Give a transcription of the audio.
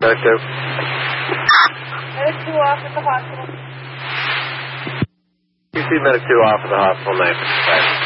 Medic 2. Medic 2 off at the hospital. You see Medic 2 off at the hospital, 955.